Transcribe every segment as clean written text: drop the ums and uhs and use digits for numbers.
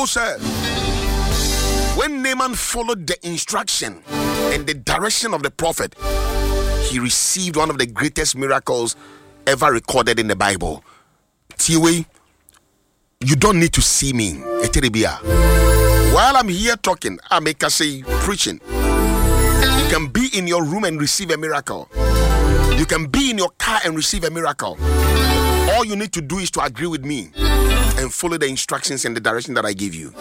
Bible says, when Naaman followed the instruction and the direction of the prophet, he received one of the greatest miracles ever recorded in the Bible. Tiwe, you don't need to see me. While I'm here talking, I make us say preaching. You can be in your room and receive a miracle. You can be in your car and receive a miracle. All you need to do is to agree with me and follow the instructions and the direction that I give you.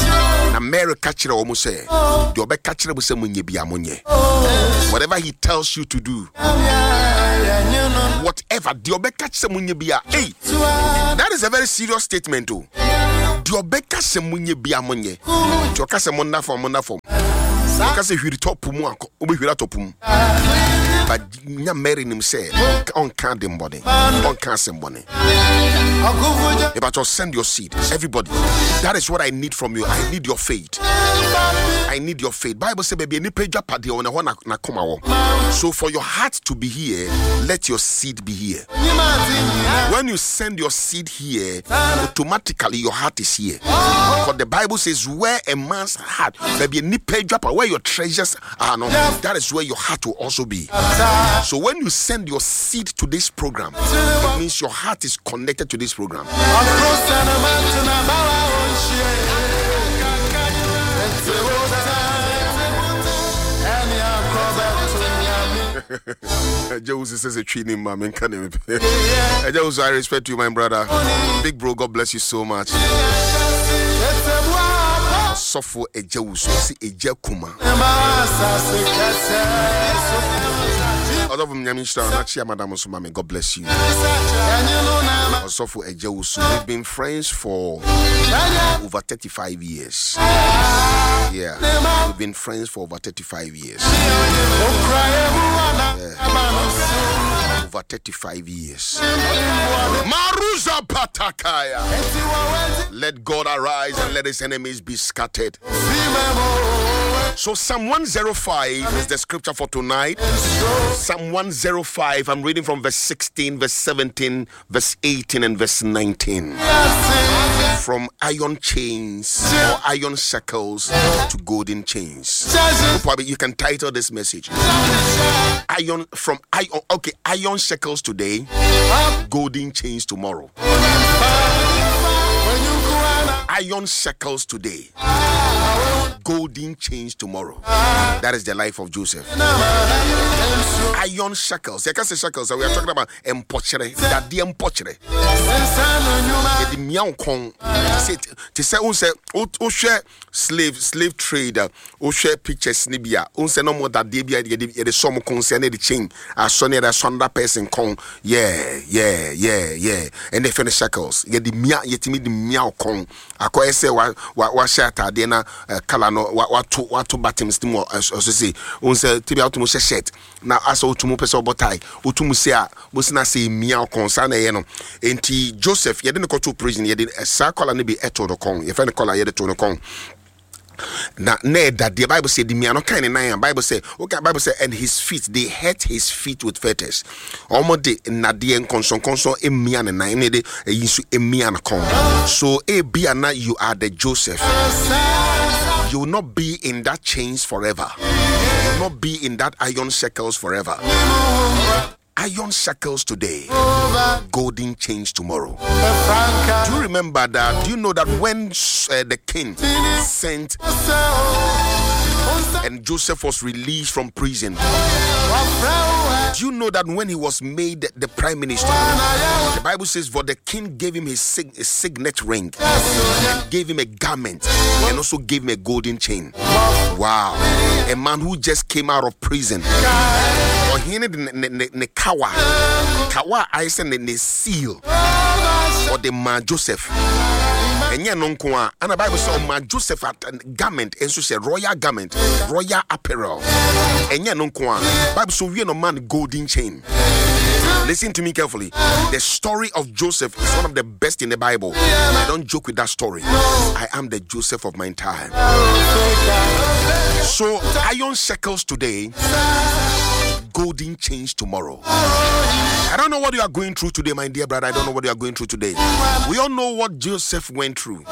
Whatever he tells you to do, whatever, hey, that is a very serious statement too. But marrying him said, on can't them body, on can't somebody. But just send your seed, everybody. That is what I need from you. I need your faith. I need your faith. Bible says, baby, any page up at the one na come. So for your heart to be here, let your seed be here. When you send your seed here, automatically your heart is here. Because the Bible says, where a man's heart, baby, any page up, where your treasures are, no, that is where your heart will also be. So when you send your seed to this program, it means your heart is connected to this program. Jose says a training mom and can I respect you, my brother. Big bro, God bless you so much. Suffer a Jews, see a Jakuma. Other than Yamisha, Nachia Madame Sumame, God bless you. Suffer a Jews. We've been friends for over 35 years. Yeah, we've been friends for over 35 years. Yeah. Over 35 years. Maruza Patakaya. Let God arise and let his enemies be scattered. So Psalm 105 is the scripture for tonight. Psalm 105, I'm reading from verse 16, verse 17, verse 18, and verse 19. From iron chains or iron shackles to golden chains. Probably you can title this message. Iron shackles today, golden chains tomorrow. Iron shackles today, golden chains tomorrow. That is the life of Joseph. Iron shackles. I can say shackles. So we are talking about empochere. That the empochere. The miao kong. To say unse slave trader. Share pictures nibia. Unse no more that debia the some concern the chain. As sonny that sonda person kong. Yeah. And they finish shackles. Yeah, the mia yetimi the miao kong. Ako ese wa shata de na kala no wa to bottoms timo so say unse tibia to mo shirt na aso to mo pese obotai otumu se a bosina say mia concern ye no enti Joseph ye de no to prison ye de sa kala ne bi eto do kon ye fe ne kala ye de to no kon na that the Bible said the miano kind of nine. Bible say okay. Bible say and his feet, they hurt his feet with fetters. Almost na the conson miana nine de yisu miana con. So biana you are the Joseph. You will not be in that chains forever. You will not be in that iron shackles forever. Iron shackles today, golden chains tomorrow. Do you remember that? Do you know that when the king sent and Joseph was released from prison, do you know that when he was made the prime minister, the Bible says, for the king gave him his signet ring, and gave him a garment, and also gave him a golden chain. Wow. A man who just came out of prison. Or he need the kawa. I send the seal. Or the man Joseph. And yeah, non kwa. And the Bible says, man Joseph had a garment, and so say royal garment, royal apparel. And yeah, non kwa. Bible says, we no man golden chain. Listen to me carefully. The story of Joseph is one of the best in the Bible. I don't joke with that story. I am the Joseph of my time. So iron shackles today, golden change tomorrow. I don't know what you are going through today, my dear brother. I don't know what you are going through today. We all know what Joseph went through.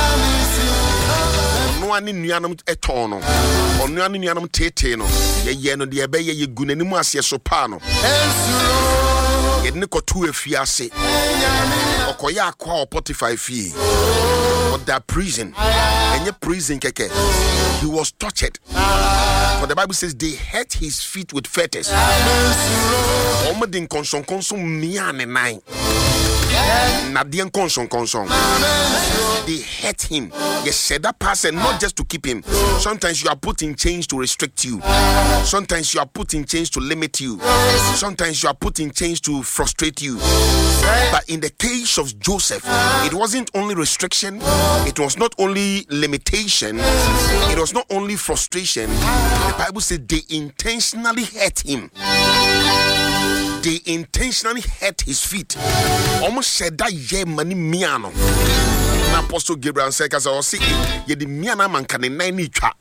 No one in Yanam etono, or no one in Yanam teteno, ye no de abey ye gunanimas ye sopano. Ye niko tu e fiase, okoya kwa 45 fee. But that prison, and your prison keke, he was tortured. But the Bible says they hurt his feet with fetters. Omedin konson miane nine. Nadian konson. They hurt him. You said that person not just to keep him. Sometimes you are put in chains to restrict you. Sometimes you are put in chains to limit you. Sometimes you are put in chains to frustrate you. But in the case of Joseph, it wasn't only restriction. It was not only limitation. It was not only frustration. The Bible said they intentionally hurt him. They intentionally hurt his feet. Almost said that ye mani miano. Apostle Gabriel said, "As I was saying, ye the miana man can cha."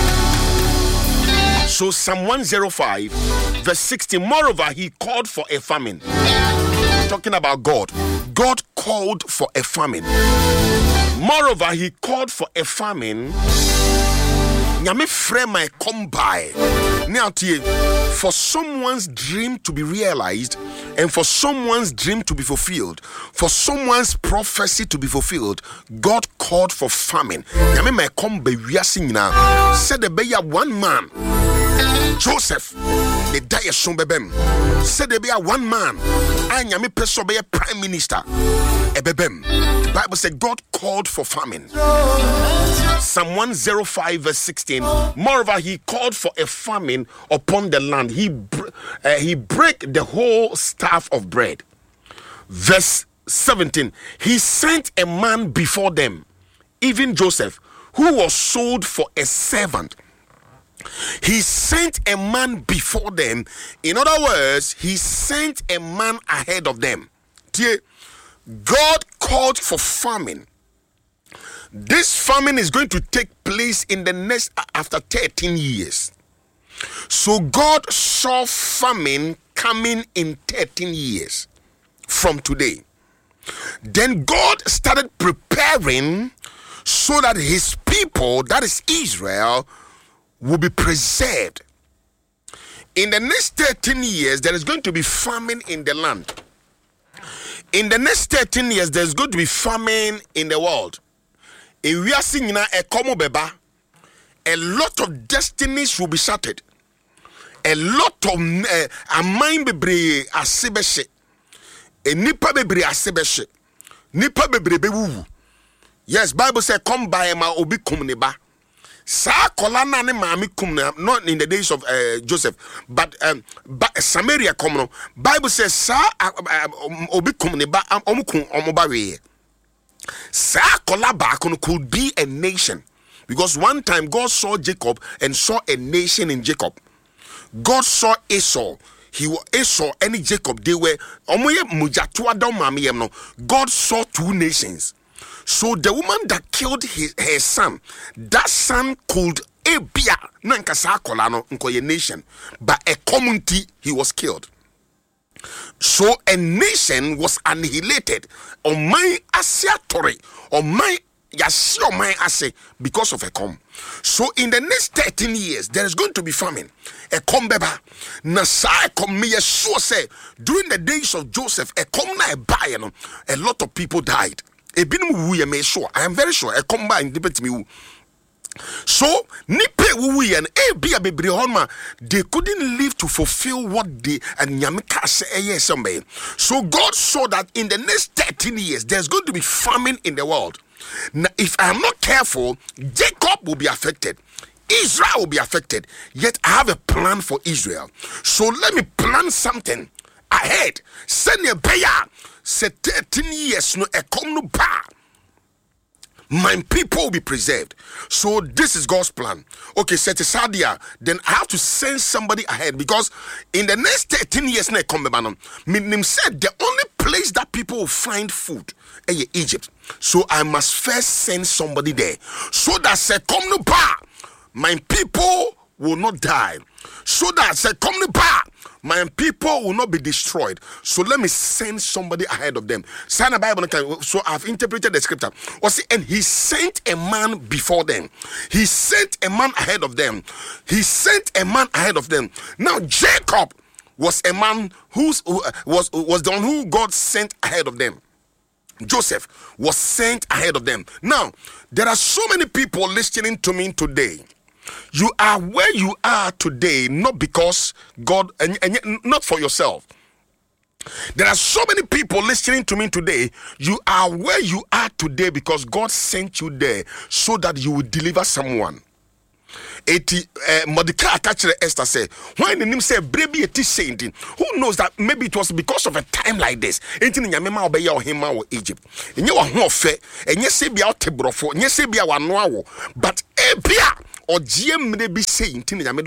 So Psalm 105, verse 16. Moreover, he called for a famine. Talking about God. God called for a famine. Moreover, he called for a famine. Nyame frame my come by. Now, for someone's dream to be realized, and for someone's dream to be fulfilled, for someone's prophecy to be fulfilled, God called for famine. Nyame my come by now. Said the beya one man, Joseph, the die son bebem. Said the beya one man, and Nyame person be a prime minister. Ebebem. The Bible said God called for famine. Psalm 105 verse 16. Moreover, he called for a famine upon the land. He break the whole staff of bread. Verse 17. He sent a man before them, even Joseph, who was sold for a servant. He sent a man before them. In other words, he sent a man ahead of them. God called for famine. This famine is going to take place in the next after 13 years. So God saw famine coming in 13 years from today. Then God started preparing so that his people, that is Israel, will be preserved. In the next 13 years, there is going to be famine in the land. In the next 13 years, there's going to be famine in the world. We are seeing a lot of destinies will be shattered. A lot of a mind bebre asebeshe. A nipa bebre asebeshe. Nipa bebre bewu. Yes, Bible says, "Come by ma obi kumneba." Sa kolana ne maami kumna. Not in the days of Joseph, but Samaria komno. Bible says, "Sa obi kumneba omukun omobawe." Sa kolaba could be a nation, because one time God saw Jacob and saw a nation in Jacob. God saw Esau. Esau and Jacob, they were God saw two nations. So the woman that killed her son, that son could be a nation, but a community, he was killed. So a nation was annihilated on my asiatori, on my yasio my ase, because of a com. So in the next 13 years, there is going to be famine. A combeba. Nasa come me sure say during the days of Joseph, a com na bayano, a lot of people died. A bin we may sure. I am very sure. A comba in debate me. So nipe we and a baby honma, they couldn't live to fulfill what they and Yamika say somebody. So God saw that in the next 13 years there's going to be famine in the world. Now, if I am not careful, Jacob will be affected. Israel will be affected. Yet I have a plan for Israel. So let me plan something ahead. Send a beya. Say 13 years no a come no ba. My people will be preserved. So this is God's plan. Okay, set Sadia. Then I have to send somebody ahead, because in the next 13 years, Minim said the only place that people will find food is Egypt. So I must first send somebody there, so that my people will not die, so that say come the bar, my people will not be destroyed. So let me send somebody ahead of them. Sign a Bible. So I've interpreted the scripture. And he sent a man before them. He sent a man ahead of them. He sent a man ahead of them. Now Jacob was a man was the one who God sent ahead of them. Joseph was sent ahead of them. Now, there are so many people listening to me today. You are where you are today, not because God, and not for yourself. There are so many people listening to me today. You are where you are today because God sent you there so that you will deliver someone. Mordecai catcher Esther said, why the name say baby it is saying, who knows that maybe it was because of a time like this. Anything in Yamema obey or him or Egypt. And you are no fair, and yes, say be out tebrofo, and yes, say be our no, but Ebia or GM may be saying,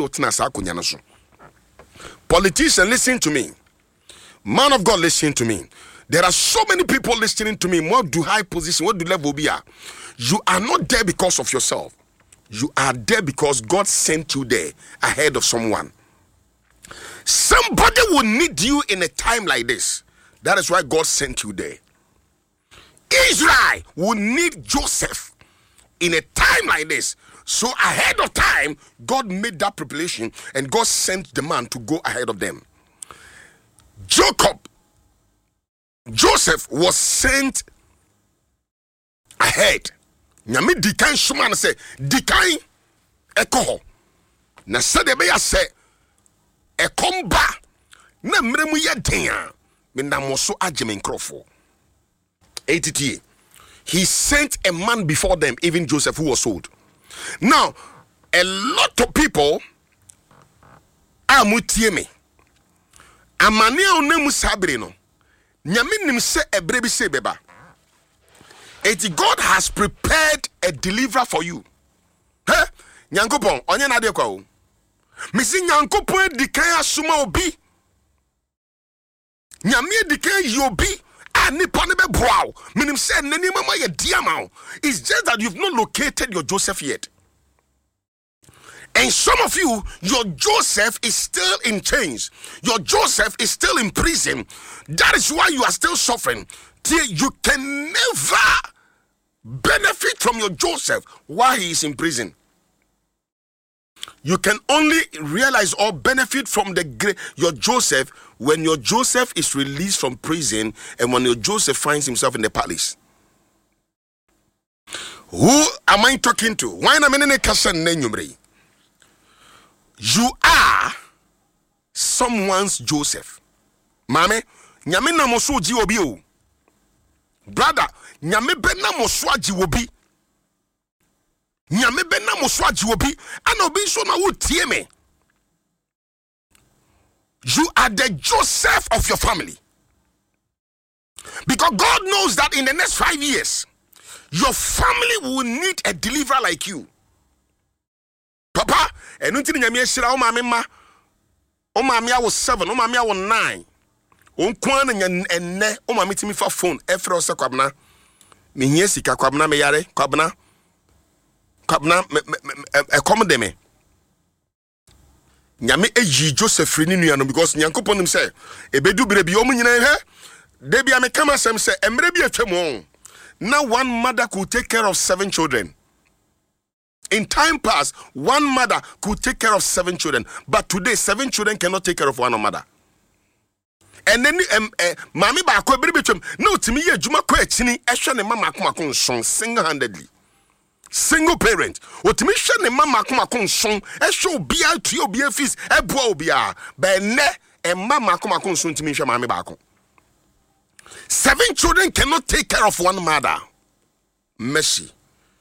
politician, listen to me. Man of God, listen to me. There are so many people listening to me. What do high position? What do level be? You are not there because of yourself. You are there because God sent you there ahead of someone. Somebody will need you in a time like this. That is why God sent you there. Israel will need Joseph in a time like this. So ahead of time, God made that preparation and God sent the man to go ahead of them. Joseph was sent ahead. Nyame dikan shuma na say dikan ekoho na sade be ya say ekomba na mremu ye den a me namoso ageme nkrofo 80. He sent a man before them, even Joseph, who was sold. Now a lot of people are mutie me amane onemu sabre no nyame nim se ebre bi se beba. God has prepared a deliverer for you. Hey, Nyankopon, onye na de kwa o. Misi Nyankopon dikan asuma obi. Nyame dikan yobi a nipa ne be boa. Minim say nani mama ye diama. It's just that you've not located your Joseph yet. And some of you, your Joseph is still in chains. Your Joseph is still in prison. That is why you are still suffering. You can never benefit from your Joseph while he is in prison. You can only realize or benefit from your Joseph when your Joseph is released from prison and when your Joseph finds himself in the palace. Who am I talking to? Why am I? You are someone's Joseph. Mame, nyame na moso ji obi o. Brother, nyame be na moso aji obi. Nyame be na moso aji obi. Ana obi so na wo tie me. You are the Joseph of your family. Because God knows that in the next 5 years, your family will need a deliverer like you. Papa, and until nyame shira o mama was 7, o mama was 9. On kwan enne o mama timi fa phone efre o se kwabna me hia sika kwabna me yare kwabna e me nyame eji Joseph ni nuano because Nyankopon nim say ebedu brebi o munyina he de bia me kama sem say emre bi atwam na one mother could take care of 7 children. In time past, one mother could take care of 7 children, but today 7 children cannot take care of one mother. And then mami ba ko bere betwam na otimi ye adwuma ko akini ehwe ne mama akoma nson single-handedly. Single parent otimi hwe ne mama akoma nson ehwe obi atu obi afis eboa obi a ba ne mama akoma nson timi hwe mami ba ko. 7 children cannot take care of one mother. Mercy.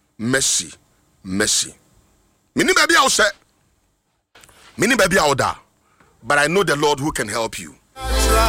Mini baby I say, mini baby I da, but I know the Lord who can help you.